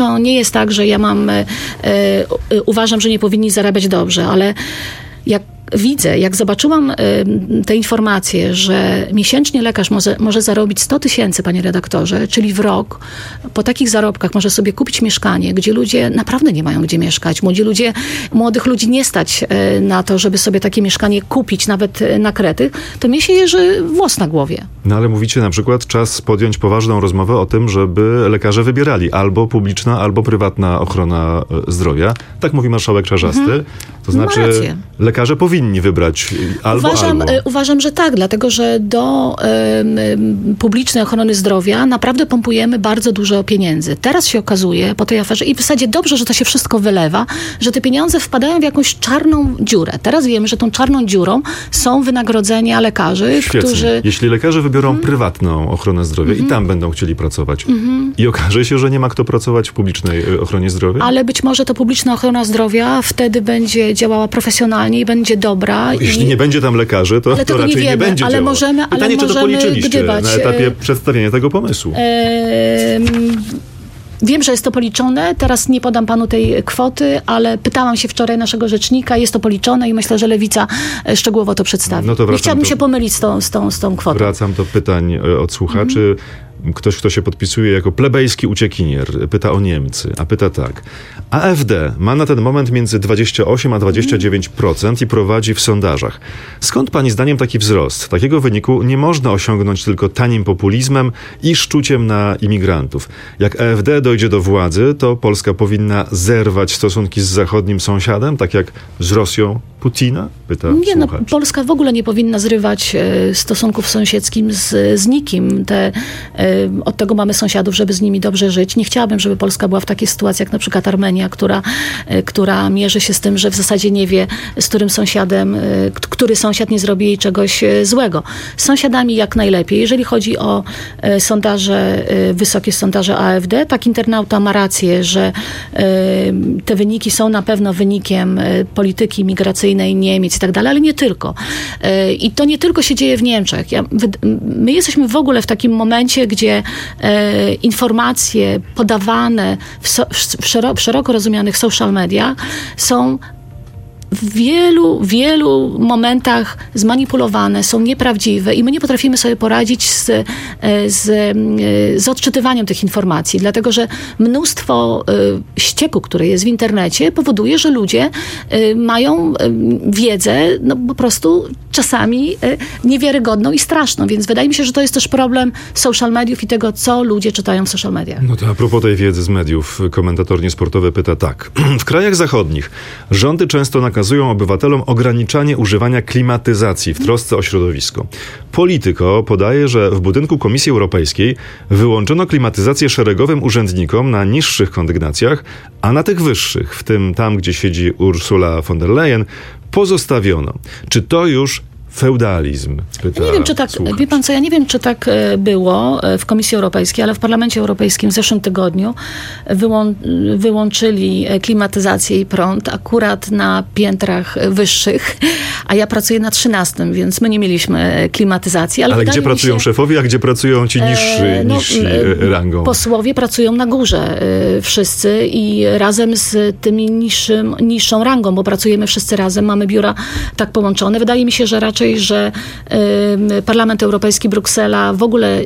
To nie jest tak, że ja uważam, że nie powinni zarabiać dobrze, ale jak zobaczyłam te informacje, że miesięcznie lekarz może zarobić 100 000, panie redaktorze, czyli w rok, po takich zarobkach może sobie kupić mieszkanie, gdzie ludzie naprawdę nie mają gdzie mieszkać. Młodych ludzi nie stać na to, żeby sobie takie mieszkanie kupić, nawet na kredyt, to mnie się jeży włos na głowie. No ale mówicie na przykład, czas podjąć poważną rozmowę o tym, żeby lekarze wybierali albo publiczna, albo prywatna ochrona zdrowia. Tak mówi marszałek Czarzasty. To znaczy lekarze powinni wybrać albo. Uważam, że tak, dlatego że do publicznej ochrony zdrowia naprawdę pompujemy bardzo dużo pieniędzy. Teraz się okazuje po tej aferze i w zasadzie dobrze, że to się wszystko wylewa, że te pieniądze wpadają w jakąś czarną dziurę. Teraz wiemy, że tą czarną dziurą są wynagrodzenia lekarzy, którzy. Jeśli lekarze wybiorą prywatną ochronę zdrowia i tam będą chcieli pracować i okaże się, że nie ma kto pracować w publicznej ochronie zdrowia? Ale być może to publiczna ochrona zdrowia wtedy będzie działała profesjonalnie i będzie dobra. Jeśli nie będzie tam lekarzy, to raczej nie będzie działała. Pytanie, czy to policzyliście na etapie przedstawienia tego pomysłu? Wiem, że jest to policzone. Teraz nie podam panu tej kwoty, ale pytałam się wczoraj naszego rzecznika. Jest to policzone i myślę, że Lewica szczegółowo to przedstawi. Nie chciałabym się pomylić z tą kwotą. Wracam do pytań od słuchaczy. Ktoś, kto się podpisuje jako plebejski uciekinier, pyta o Niemcy, a pyta tak. AfD ma na ten moment między 28 a 29% i prowadzi w sondażach. Skąd pani zdaniem taki wzrost? Takiego wyniku nie można osiągnąć tylko tanim populizmem i szczuciem na imigrantów. Jak AfD dojdzie do władzy, to Polska powinna zerwać stosunki z zachodnim sąsiadem, tak jak z Rosją Putina? Pyta słuchacz. Polska w ogóle nie powinna zrywać stosunków sąsiedzkich z nikim. Od tego mamy sąsiadów, żeby z nimi dobrze żyć. Nie chciałabym, żeby Polska była w takiej sytuacji jak na przykład Armenia, która mierzy się z tym, że w zasadzie nie wie, z którym sąsiadem, który sąsiad nie zrobi jej czegoś złego. Z sąsiadami jak najlepiej. Jeżeli chodzi o sondaże, wysokie sondaże AfD, tak internauta ma rację, że te wyniki są na pewno wynikiem polityki migracyjnej Niemiec i tak dalej, ale nie tylko. I to nie tylko się dzieje w Niemczech. My jesteśmy w ogóle w takim momencie, gdzie informacje podawane w szeroko rozumianych social mediach są w wielu momentach zmanipulowane, są nieprawdziwe i my nie potrafimy sobie poradzić z odczytywaniem tych informacji, dlatego że mnóstwo ścieku, które jest w internecie, powoduje, że ludzie mają wiedzę po prostu czasami niewiarygodną i straszną, więc wydaje mi się, że to jest też problem social mediów i tego, co ludzie czytają w social mediach. No to a propos tej wiedzy z mediów, komentator niesportowy pyta tak. W krajach zachodnich rządy często nakazują obywatelom ograniczanie używania klimatyzacji w trosce o środowisko. Polityko podaje, że w budynku Komisji Europejskiej wyłączono klimatyzację szeregowym urzędnikom na niższych kondygnacjach, a na tych wyższych, w tym tam, gdzie siedzi Ursula von der Leyen, pozostawiono. Czy to już feudalizm? Pyta nie wiem, czy tak, wie pan co, ja nie wiem, czy tak było w Komisji Europejskiej, ale w Parlamencie Europejskim w zeszłym tygodniu wyłączyli klimatyzację i prąd akurat na piętrach wyższych, a ja pracuję na 13, więc my nie mieliśmy klimatyzacji. Ale gdzie pracują szefowie, a gdzie pracują ci niżsi rangą? Posłowie pracują na górze wszyscy i razem z tymi niższą rangą, bo pracujemy wszyscy razem, mamy biura tak połączone. Wydaje mi się, że raczej, że Parlament Europejski, Bruksela, w ogóle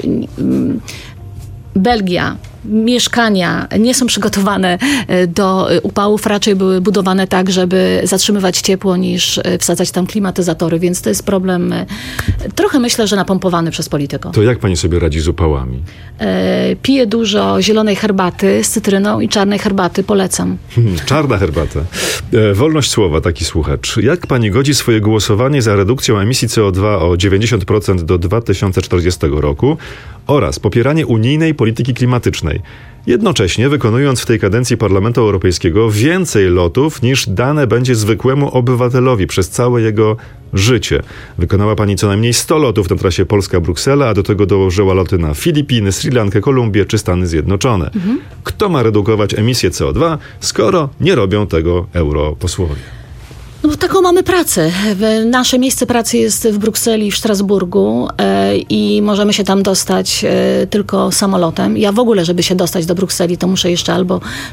Belgia, mieszkania nie są przygotowane do upałów, raczej były budowane tak, żeby zatrzymywać ciepło, niż wsadzać tam klimatyzatory, więc to jest problem trochę, myślę, że napompowany przez polityków. To jak pani sobie radzi z upałami? Piję dużo zielonej herbaty z cytryną i czarnej herbaty, polecam. Czarna herbata. Wolność słowa, taki słuchacz. Jak pani godzi swoje głosowanie za redukcją emisji CO2 o 90% do 2040 roku oraz popieranie unijnej polityki klimatycznej, jednocześnie wykonując w tej kadencji Parlamentu Europejskiego więcej lotów niż dane będzie zwykłemu obywatelowi przez całe jego życie. Wykonała pani co najmniej 100 lotów na trasie Polska-Bruksela, a do tego dołożyła loty na Filipiny, Sri Lankę, Kolumbię czy Stany Zjednoczone. Kto ma redukować emisję CO2, skoro nie robią tego europosłowie? No bo taką mamy pracę. Nasze miejsce pracy jest w Brukseli, w Strasburgu i możemy się tam dostać tylko samolotem. Ja w ogóle, żeby się dostać do Brukseli, to muszę jeszcze albo